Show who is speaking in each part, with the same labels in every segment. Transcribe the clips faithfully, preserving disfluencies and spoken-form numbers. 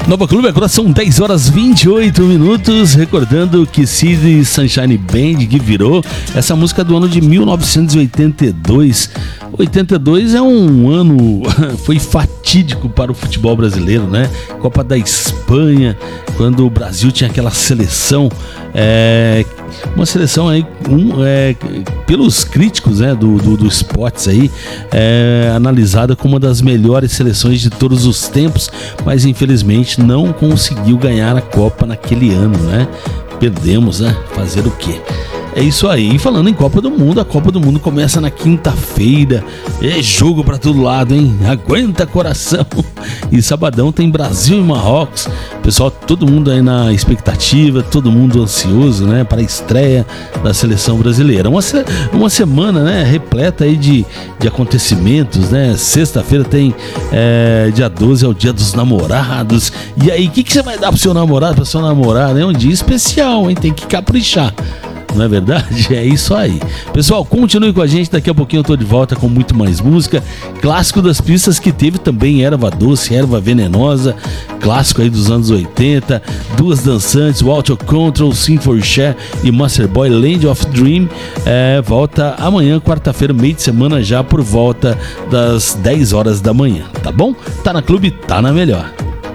Speaker 1: Nova Clube, agora são dez horas e vinte e oito minutos, recordando que City Sunshine Band, que virou essa música do ano de mil novecentos e oitenta e dois. oitenta e dois é um ano, foi fatídico para o futebol brasileiro, né? Copa da Espanha, quando o Brasil tinha aquela seleção, é, uma seleção aí, um, é, pelos críticos, né, do, do, do esportes aí, é, analisada como uma das melhores seleções de todos os tempos, mas infelizmente não conseguiu ganhar a Copa naquele ano, né? Perdemos, né? Fazer o quê? É isso aí. E falando em Copa do Mundo, a Copa do Mundo começa na quinta-feira. É jogo pra todo lado, hein? Aguenta coração. E sabadão tem Brasil e Marrocos. Pessoal, todo mundo aí na expectativa, todo mundo ansioso, né? Para a estreia da seleção brasileira. Uma, uma semana, né? Repleta aí de, de acontecimentos, né? Sexta-feira tem é, dia doze, é o dia dos namorados. E aí, o que, que você vai dar pro seu namorado, pra sua namorada? É um dia especial, hein? Tem que caprichar. Não é verdade? É isso aí. Pessoal, continue com a gente, daqui a pouquinho eu tô de volta com muito mais música. Clássico das pistas que teve também Erva Doce, Erva Venenosa, clássico aí dos anos oitenta, Duas Dançantes, Out of Control, Sim for Share e Master Boy, Land of Dream. É, volta amanhã, quarta-feira, meio de semana, já por volta das dez horas da manhã, tá bom? Tá na Clube, tá na melhor.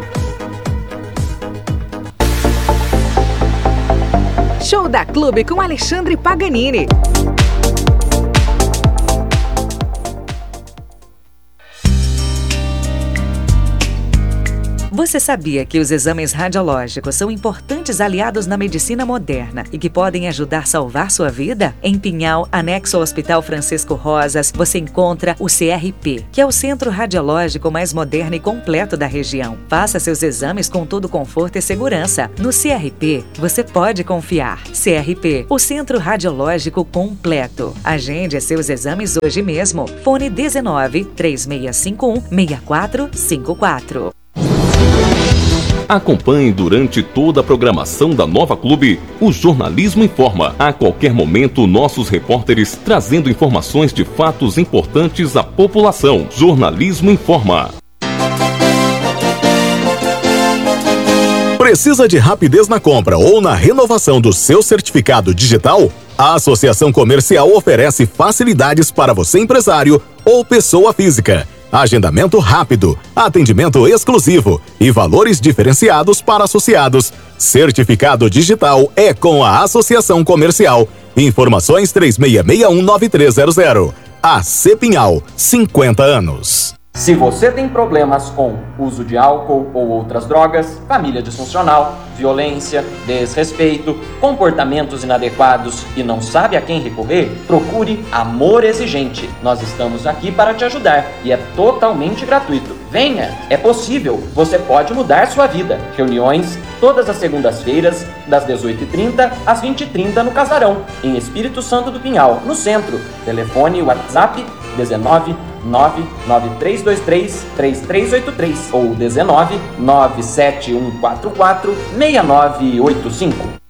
Speaker 2: Show da Clube com Alexandre Paganini. Você sabia que os exames radiológicos são importantes aliados na medicina moderna e que podem ajudar a salvar sua vida? Em Pinhal, anexo ao Hospital Francisco Rosas, você encontra o C R P, que é o centro radiológico mais moderno e completo da região. Faça seus exames com todo conforto e segurança. No C R P, você pode confiar. C R P, o centro radiológico completo. Agende seus exames hoje mesmo. Fone dezenove, três seis cinco um, seis quatro cinco quatro.
Speaker 3: Acompanhe durante toda a programação da Nova Clube o Jornalismo Informa. A qualquer momento, nossos repórteres trazendo informações de fatos importantes à população. Jornalismo Informa.
Speaker 4: Precisa de rapidez na compra ou na renovação do seu certificado digital? A Associação Comercial oferece facilidades para você, empresário ou pessoa física. Agendamento rápido, atendimento exclusivo e valores diferenciados para associados. Certificado digital é com a Associação Comercial. Informações três seis seis um nove três zero zero. A Cepinhal, cinquenta anos.
Speaker 5: Se você tem problemas com uso de álcool ou outras drogas, família disfuncional, violência, desrespeito, comportamentos inadequados e não sabe a quem recorrer, procure Amor Exigente. Nós estamos aqui para te ajudar e é totalmente gratuito. Venha, é possível, você pode mudar sua vida. Reuniões todas as segundas-feiras, das dezoito e trinta às vinte e trinta no Casarão, em Espírito Santo do Pinhal, no centro. Telefone e WhatsApp dezenove, nove nove três dois três, três três oito três ou dezenove, nove sete um quatro quatro, seis nove oito cinco.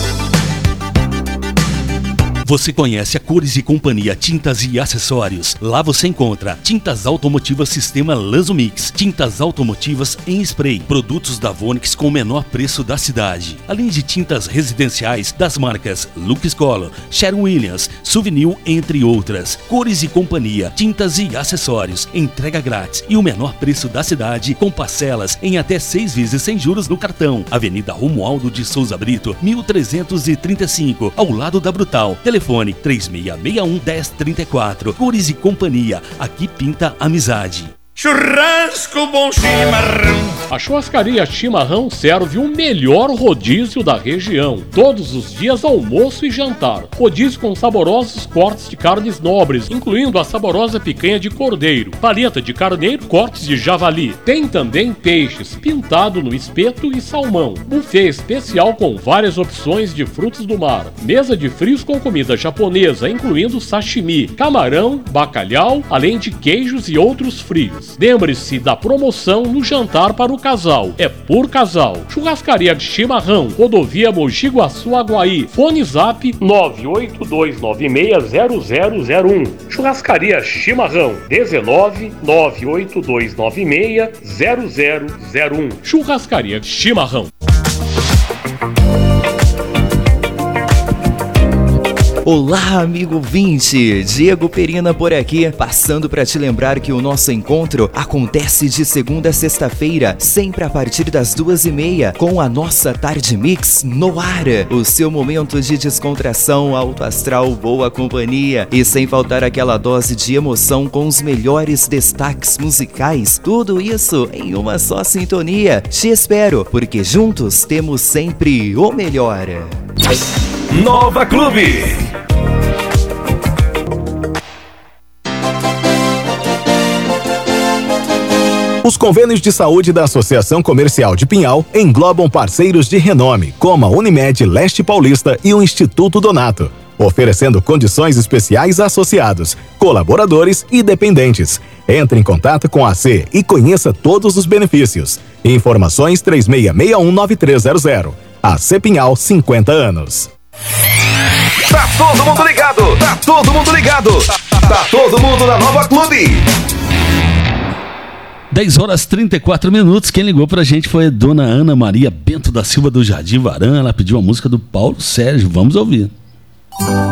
Speaker 1: Você conhece a Cores e Companhia Tintas e Acessórios. Lá você encontra tintas automotivas sistema Lazumix, tintas automotivas em spray, produtos da Vonix com o menor preço da cidade, além de tintas residenciais das marcas Lux Color, Sherwin-Williams, Souvenir, entre outras. Cores e Companhia Tintas e Acessórios, entrega grátis e o menor preço da cidade, com parcelas em até seis vezes sem juros no cartão. Avenida Romualdo de Souza Brito, mil trezentos e trinta e cinco, ao lado da Brutal. Telefone três seis seis um, um zero três quatro. Cores e Companhia, aqui pinta amizade.
Speaker 6: Churrasco bom chimarrão. A churrascaria Chimarrão serve o melhor rodízio da região. Todos os dias almoço e jantar. Rodízio com saborosos cortes de carnes nobres, incluindo a saborosa picanha de cordeiro, paleta de carneiro, cortes de javali. Tem também peixes, pintado no espeto e salmão. Buffet especial com várias opções de frutos do mar. Mesa de frios com comida japonesa, incluindo sashimi, camarão, bacalhau, além de queijos e outros frios. dias. Lembre-se da promoção no jantar para o casal. É por casal. Churrascaria de Chimarrão, Rodovia Mogi Guaçu, Aguaí. Fone Zap nove oito dois nove seis zero zero zero um. Churrascaria Chimarrão dezenove nove oito dois nove seis zero zero zero um. Churrascaria Chimarrão.
Speaker 7: Olá, amigo ouvinte! Diego Perina por aqui, passando para te lembrar que o nosso encontro acontece de segunda a sexta-feira, sempre a partir das duas e meia, com a nossa Tarde Mix no ar. O seu momento de descontração, alto astral, boa companhia e sem faltar aquela dose de emoção com os melhores destaques musicais. Tudo isso em uma só sintonia. Te espero, porque juntos temos sempre o melhor.
Speaker 3: Nova Clube.
Speaker 4: Os convênios de saúde da Associação Comercial de Pinhal englobam parceiros de renome, como a Unimed Leste Paulista e o Instituto Donato, oferecendo condições especiais a associados, colaboradores e dependentes. Entre em contato com a A C e conheça todos os benefícios. Informações três seis seis um nove três zero zero. A C Pinhal, cinquenta anos.
Speaker 3: Tá todo mundo ligado, tá todo mundo ligado, tá todo mundo na Nova Clube.
Speaker 1: dez horas e trinta e quatro minutos. Quem ligou pra gente foi a dona Ana Maria Bento da Silva do Jardim Varã. Ela pediu a música do Paulo Sérgio. Vamos ouvir.